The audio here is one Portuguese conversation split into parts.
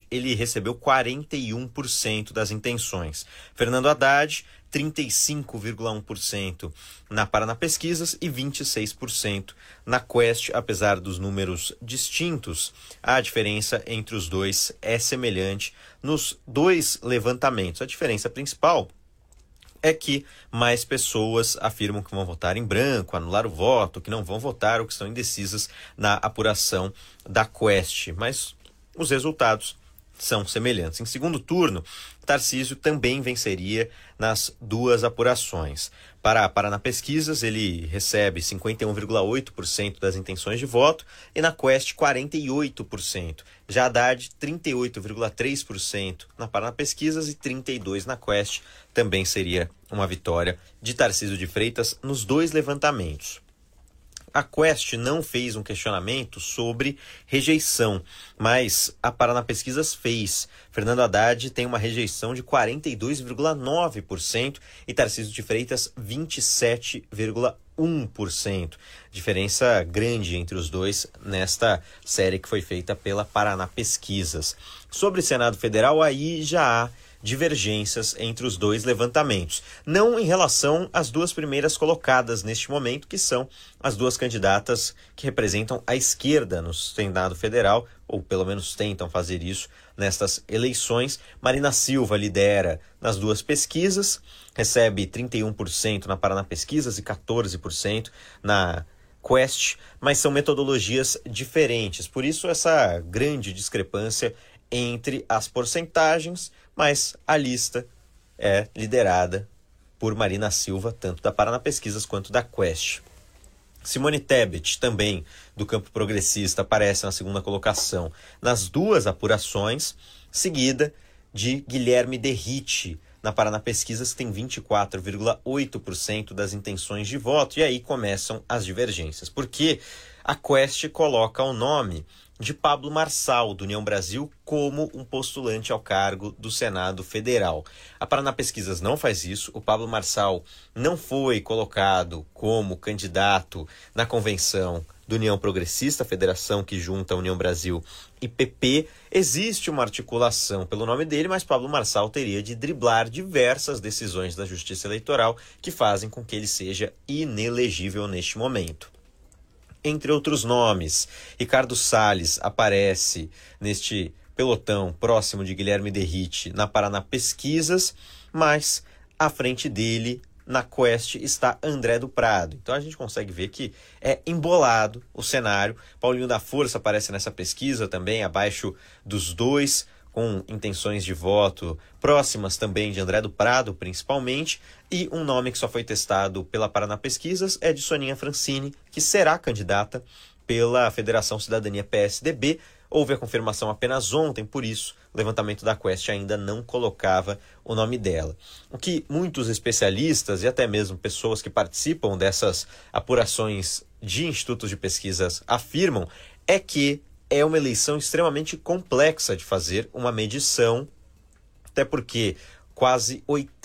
ele recebeu 41% das intenções. Fernando Haddad, 35,1% na Paraná Pesquisas e 26% na Quest. Apesar dos números distintos, a diferença entre os dois é semelhante nos dois levantamentos. A diferença principal é que mais pessoas afirmam que vão votar em branco, anular o voto, que não vão votar ou que estão indecisas na apuração da Quest. Mas os resultados são semelhantes. Em segundo turno, Tarcísio também venceria nas duas apurações. Para a Paraná Pesquisas, ele recebe 51,8% das intenções de voto e na Quest 48%. Já Haddad, 38,3% na Paraná Pesquisas e 32% na Quest. Também seria uma vitória de Tarcísio de Freitas nos dois levantamentos. A Quest não fez um questionamento sobre rejeição, mas a Paraná Pesquisas fez. Fernando Haddad tem uma rejeição de 42,9% e Tarcísio de Freitas 27,1%. Diferença grande entre os dois nesta série que foi feita pela Paraná Pesquisas. Sobre o Senado Federal, aí já há divergências entre os dois levantamentos. Não em relação às duas primeiras colocadas neste momento, que são as duas candidatas que representam a esquerda no Senado Federal, ou pelo menos tentam fazer isso nestas eleições. Marina Silva lidera nas duas pesquisas, recebe 31% na Paraná Pesquisas e 14% na Quest, mas são metodologias diferentes. Por isso essa grande discrepância entre as porcentagens, mas a lista é liderada por Marina Silva, tanto da Paraná Pesquisas quanto da Quest. Simone Tebet, também do campo progressista, aparece na segunda colocação nas duas apurações, seguida de Guilherme Derrite, na Paraná Pesquisas, que tem 24,8% das intenções de voto. E aí começam as divergências, porque a Quest coloca o nome de Pablo Marçal, do União Brasil, como um postulante ao cargo do Senado Federal. A Paraná Pesquisas não faz isso. O Pablo Marçal não foi colocado como candidato na convenção do União Progressista, a federação que junta a União Brasil e PP. Existe uma articulação pelo nome dele, mas Pablo Marçal teria de driblar diversas decisões da Justiça Eleitoral que fazem com que ele seja inelegível neste momento. Entre outros nomes, Ricardo Salles aparece neste pelotão próximo de Guilherme Derrite na Paraná Pesquisas, mas à frente dele, na Quest, está André do Prado. Então a gente consegue ver que é embolado o cenário. Paulinho da Força aparece nessa pesquisa também, abaixo dos dois, com intenções de voto próximas também de André do Prado, principalmente, e um nome que só foi testado pela Paraná Pesquisas é de Soninha Francini, que será candidata pela Federação Cidadania PSDB. Houve a confirmação apenas ontem, por isso o levantamento da Quest ainda não colocava o nome dela. O que muitos especialistas e até mesmo pessoas que participam dessas apurações de institutos de pesquisas afirmam é que é uma eleição extremamente complexa de fazer uma medição, até porque quase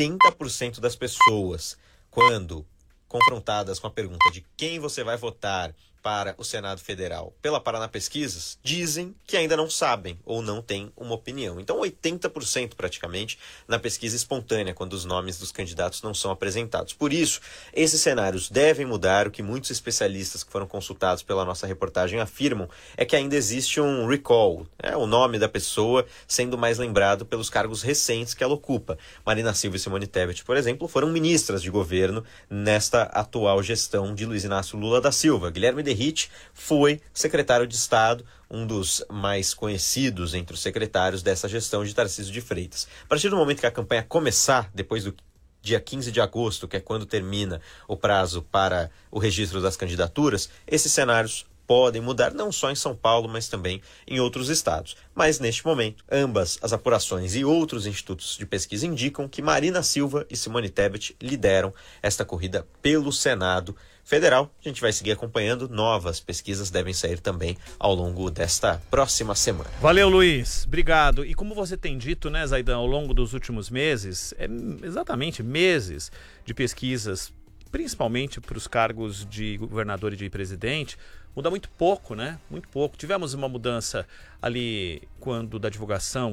80% das pessoas, quando confrontadas com a pergunta de quem você vai votar para o Senado Federal pela Paraná Pesquisas, dizem que ainda não sabem ou não têm uma opinião. Então 80% praticamente na pesquisa espontânea, quando os nomes dos candidatos não são apresentados. Por isso, esses cenários devem mudar. O que muitos especialistas que foram consultados pela nossa reportagem afirmam é que ainda existe um recall, o nome da pessoa sendo mais lembrado pelos cargos recentes que ela ocupa. Marina Silva e Simone Tebet, por exemplo, foram ministras de governo nesta atual gestão de Luiz Inácio Lula da Silva. Guilherme Derrite foi secretário de Estado, um dos mais conhecidos entre os secretários dessa gestão de Tarcísio de Freitas. A partir do momento que a campanha começar, depois do dia 15 de agosto, que é quando termina o prazo para o registro das candidaturas, esses cenários podem mudar não só em São Paulo, mas também em outros estados. Mas, neste momento, ambas as apurações e outros institutos de pesquisa indicam que Marina Silva e Simone Tebet lideram esta corrida pelo Senado Federal. A gente vai seguir acompanhando. Novas pesquisas devem sair também ao longo desta próxima semana. Valeu, Luiz. Obrigado. E como você tem dito, né, Zaidan, ao longo dos últimos meses, exatamente meses de pesquisas, principalmente para os cargos de governador e de presidente, muda muito pouco, né? Muito pouco. Tivemos uma mudança ali quando da divulgação